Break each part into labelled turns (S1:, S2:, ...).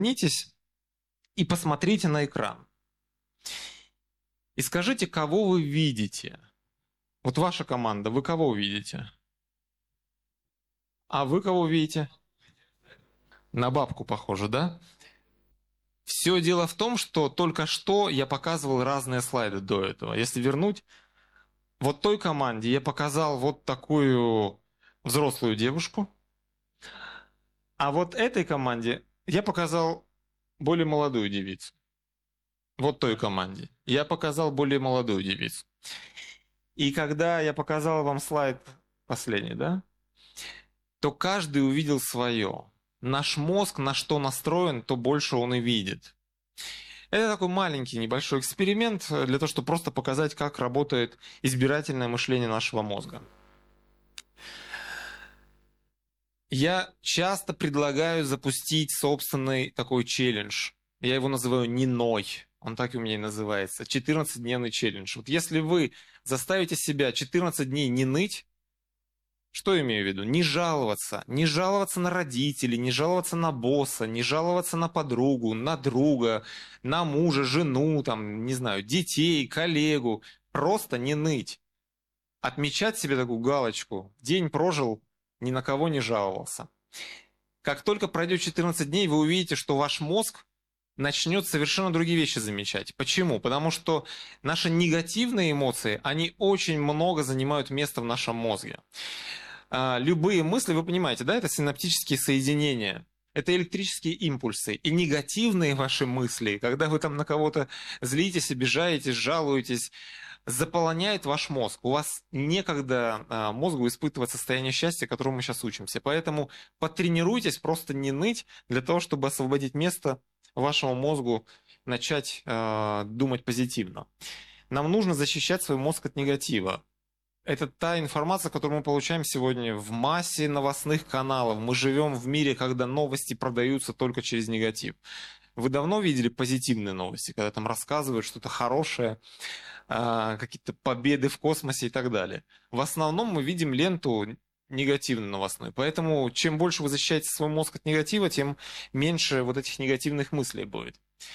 S1: отвернитесь и посмотрите на экран. И скажите, кого вы видите. Вот ваша команда, вы кого видите? А вы кого видите? На бабку похоже, да? Все дело в том, что только что я показывал разные слайды до этого. Если вернуть, вот той команде я показал вот такую взрослую девушку, а вот этой команде я показал более молодую девицу. Вот той команде. Я показал более молодую девицу. И когда я показал вам слайд последний, да, то каждый увидел свое. Наш мозг на что настроен, то больше он и видит. Это такой маленький небольшой эксперимент для того, чтобы просто показать, как работает избирательное мышление нашего мозга. Я часто предлагаю запустить собственный такой челлендж. Я его называю «Ниной». Он так и у меня и называется. 14-дневный челлендж. Вот если вы заставите себя 14 дней не ныть, что я имею в виду? Не жаловаться. Не жаловаться на родителей, не жаловаться на босса, не жаловаться на подругу, на друга, на мужа, жену, там, не знаю, детей, коллегу. Просто не ныть. Отмечать себе такую галочку. День прожил, ни на кого не жаловался. Как только пройдет 14 дней, вы увидите, что ваш мозг начнет совершенно другие вещи замечать. Почему? Потому что наши негативные эмоции, они очень много занимают места в нашем мозге. Любые мысли, вы понимаете, да, это синаптические соединения. Это электрические импульсы. И негативные ваши мысли, когда вы там на кого-то злитесь, обижаетесь, жалуетесь, заполоняет ваш мозг. У вас некогда мозгу испытывать состояние счастья, которому мы сейчас учимся. Поэтому потренируйтесь просто не ныть для того, чтобы освободить место вашему мозгу, начать думать позитивно. Нам нужно защищать свой мозг от негатива. Это та информация, которую мы получаем сегодня в массе новостных каналов. Мы живем в мире, когда новости продаются только через негатив. Вы давно видели позитивные новости, когда там рассказывают что-то хорошее, какие-то победы в космосе и так далее. В основном мы видим ленту негативную новостную. Поэтому чем больше вы защищаете свой мозг от негатива, тем меньше вот этих негативных мыслей будет.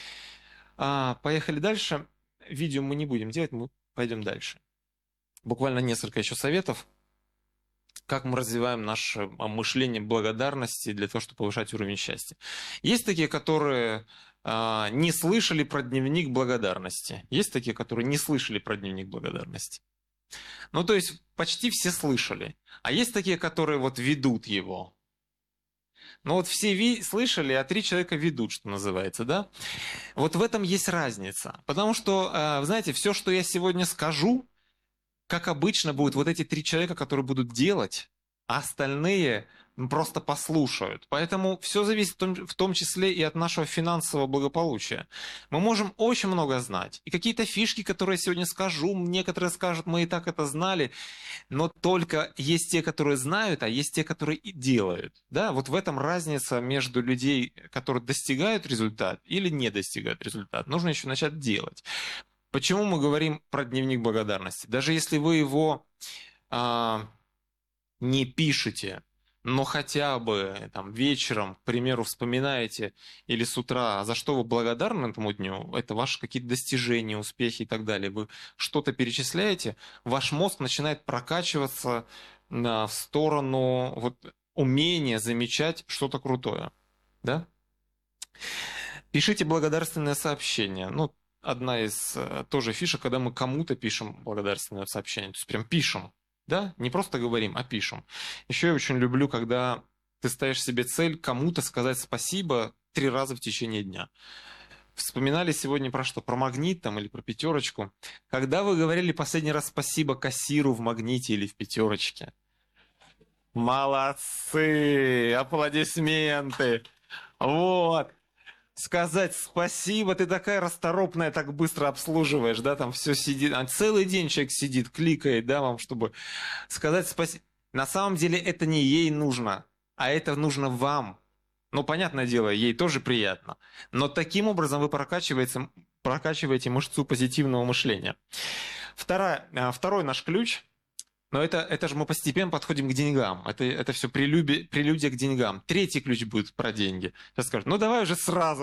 S1: Поехали дальше. Видео мы не будем делать, мы пойдем дальше. Буквально несколько еще советов, как мы развиваем наше мышление благодарности для того, чтобы повышать уровень счастья. Есть такие, которые не слышали про дневник благодарности. Есть такие, которые не слышали про дневник благодарности. Ну, то есть почти все слышали. А есть такие, которые вот ведут его. Ну вот все слышали, а 3 человека ведут, что называется, да? Вот в этом есть разница. Потому что, знаете, все, что я сегодня скажу, как обычно, будут вот эти 3 человека, которые будут делать, а остальные просто послушают. Поэтому все зависит в том числе и от нашего финансового благополучия. Мы можем очень много знать. И какие-то фишки, которые я сегодня скажу, некоторые скажут, мы и так это знали, но только есть те, которые знают, а есть те, которые и делают. Да? Вот в этом разница между людей, которые достигают результат или не достигают результат. Нужно еще начать делать. Почему мы говорим про дневник благодарности? Даже если вы его не пишете, но хотя бы там, вечером, к примеру, вспоминаете или с утра, за что вы благодарны этому дню, это ваши какие-то достижения, успехи и так далее, вы что-то перечисляете, ваш мозг начинает прокачиваться в сторону вот, умения замечать что-то крутое. Да? Пишите благодарственное сообщение. Ну, одна из тоже фишек, когда мы кому-то пишем благодарственное сообщение, то есть прям пишем. Да? Не просто говорим, а пишем. Еще я очень люблю, когда ты ставишь себе цель кому-то сказать спасибо 3 раза в течение дня. Вспоминали сегодня про что? Про магнит там, или про пятерочку. Когда вы говорили последний раз спасибо кассиру в магните или в пятерочке? Молодцы! Аплодисменты! Вот! Сказать спасибо, ты такая расторопная, так быстро обслуживаешь, да, там все сидит, а целый день человек сидит, кликает, да, вам, чтобы сказать спасибо. На самом деле это не ей нужно, а это нужно вам. Ну, понятное дело, ей тоже приятно, но таким образом вы прокачиваете мышцу позитивного мышления. Второй наш ключ, но это же мы постепенно подходим к деньгам. Это все прелюдия к деньгам. 3-й ключ будет про деньги. Сейчас скажут, ну давай уже сразу.